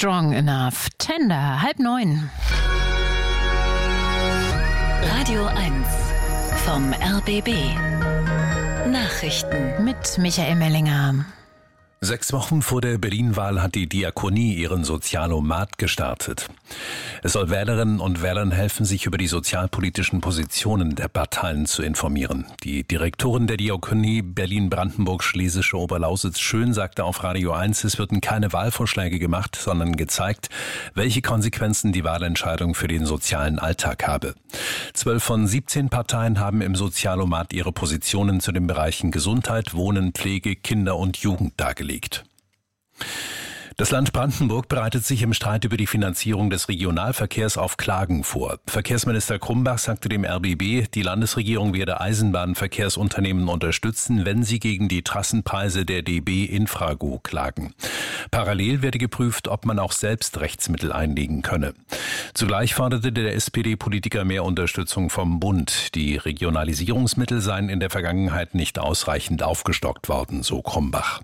Strong Enough. Tender, 8:30. Radio 1 vom RBB. Nachrichten Mit Michael Mellinger. 6 Wochen vor der Berlin-Wahl hat die Diakonie ihren Sozialomat gestartet. Es soll Wählerinnen und Wählern helfen, sich über die sozialpolitischen Positionen der Parteien zu informieren. Die Direktorin der Diakonie Berlin-Brandenburg-Schlesische Oberlausitz-Schön sagte auf Radio 1, es würden keine Wahlvorschläge gemacht, sondern gezeigt, welche Konsequenzen die Wahlentscheidung für den sozialen Alltag habe. 12 von 17 Parteien haben im Sozialomat ihre Positionen zu den Bereichen Gesundheit, Wohnen, Pflege, Kinder und Jugend dargelegt. Das Land Brandenburg bereitet sich im Streit über die Finanzierung des Regionalverkehrs auf Klagen vor. Verkehrsminister Krumbach sagte dem RBB, die Landesregierung werde Eisenbahnverkehrsunternehmen unterstützen, wenn sie gegen die Trassenpreise der DB Infrago klagen. Parallel werde geprüft, ob man auch selbst Rechtsmittel einlegen könne. Zugleich forderte der SPD-Politiker mehr Unterstützung vom Bund. Die Regionalisierungsmittel seien in der Vergangenheit nicht ausreichend aufgestockt worden, so Krumbach.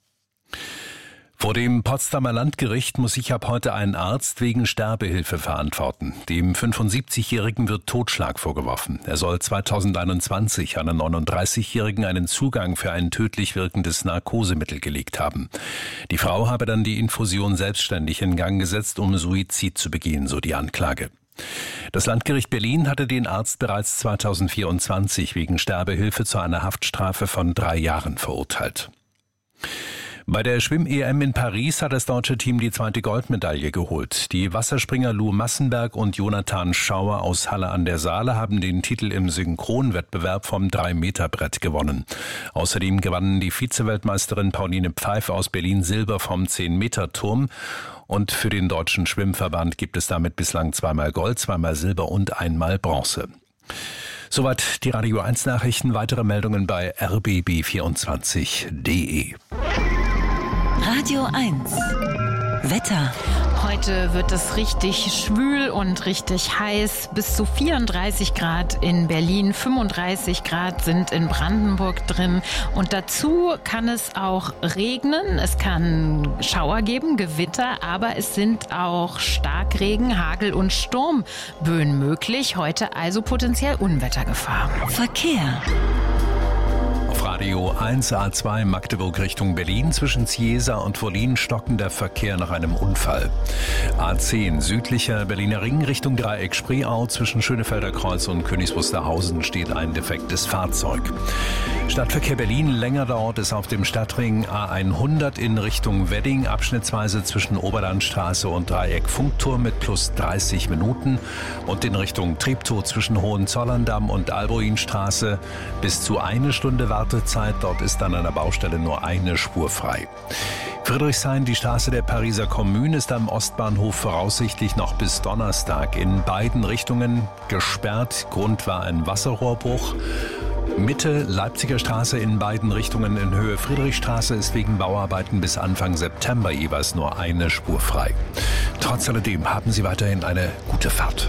Vor dem Potsdamer Landgericht muss sich ab heute ein Arzt wegen Sterbehilfe verantworten. Dem 75-Jährigen wird Totschlag vorgeworfen. Er soll 2021 einer 39-Jährigen einen Zugang für ein tödlich wirkendes Narkosemittel gelegt haben. Die Frau habe dann die Infusion selbstständig in Gang gesetzt, um Suizid zu begehen, so die Anklage. Das Landgericht Berlin hatte den Arzt bereits 2024 wegen Sterbehilfe zu einer Haftstrafe von 3 Jahren verurteilt. Bei der Schwimm-EM in Paris hat das deutsche Team die 2. Goldmedaille geholt. Die Wasserspringer Lou Massenberg und Jonathan Schauer aus Halle an der Saale haben den Titel im Synchronwettbewerb vom 3-Meter-Brett gewonnen. Außerdem gewannen die Vize-Weltmeisterin Pauline Pfeiffer aus Berlin Silber vom 10-Meter-Turm. Und für den Deutschen Schwimmverband gibt es damit bislang 2-mal Gold, 2-mal Silber und 1-mal Bronze. Soweit die Radio 1 Nachrichten. Weitere Meldungen bei rbb24.de. Radio 1 Wetter. Heute wird es richtig schwül und richtig heiß. Bis zu 34 Grad in Berlin, 35 Grad sind in Brandenburg drin. Und dazu kann es auch regnen. Es kann Schauer geben, Gewitter, aber es sind auch Starkregen, Hagel und Sturmböen möglich. Heute also potenziell Unwettergefahr. Verkehr. Radio 1 A2 Magdeburg Richtung Berlin zwischen Ziesa und Wollin stockender Verkehr nach einem Unfall. A10 südlicher Berliner Ring Richtung Dreieck Spreeau zwischen Schönefelder Kreuz und Königs Wusterhausen steht ein defektes Fahrzeug. Stadtverkehr Berlin länger dauert es auf dem Stadtring A100 in Richtung Wedding abschnittsweise zwischen Oberlandstraße und Dreieck Funkturm mit plus 30 Minuten und in Richtung Treptow zwischen Hohenzollern-Damm und Alboinstraße bis zu 1 Stunde Wartezeit. Dort ist dann an der Baustelle nur eine Spur frei. Friedrichshain, die Straße der Pariser Kommune, ist am Ostbahnhof voraussichtlich noch bis Donnerstag in beiden Richtungen gesperrt. Grund war ein Wasserrohrbruch. Mitte Leipziger Straße in beiden Richtungen in Höhe Friedrichstraße ist wegen Bauarbeiten bis Anfang September jeweils nur eine Spur frei. Trotz alledem haben Sie weiterhin eine gute Fahrt.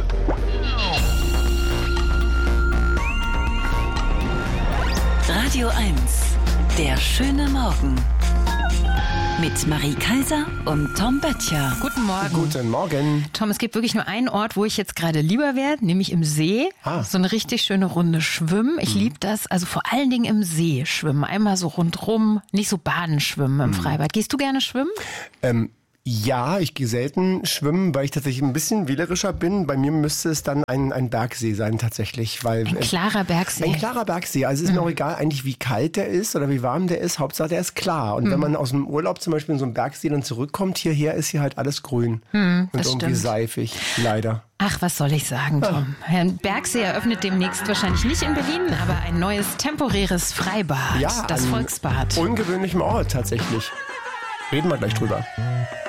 Radio 1, der schöne Morgen. Mit Marie Kaiser und Tom Böttcher. Guten Morgen. Guten Morgen. Tom, es gibt wirklich nur einen Ort, wo ich jetzt gerade lieber wäre, nämlich im See. So eine richtig schöne Runde schwimmen. Ich liebe das, also vor allen Dingen im See schwimmen. Einmal so rundrum, nicht so baden schwimmen im Freibad. Gehst du gerne schwimmen? Ja, ich gehe selten schwimmen, weil ich tatsächlich ein bisschen wählerischer bin. Bei mir müsste es dann ein Bergsee sein tatsächlich. Weil, ein klarer Bergsee. Ein klarer Bergsee. Also es ist mir auch egal eigentlich, wie kalt der ist oder wie warm der ist. Hauptsache der ist klar. Und wenn man aus dem Urlaub zum Beispiel in so einem Bergsee dann zurückkommt, hierher ist hier halt alles grün. Und irgendwie stimmt. Seifig, leider. Ach, was soll ich sagen, Tom? Ein Bergsee eröffnet demnächst wahrscheinlich nicht in Berlin, aber ein neues temporäres Freibad, Ja, das Volksbad. Ungewöhnlichem Ort tatsächlich. Reden wir gleich drüber.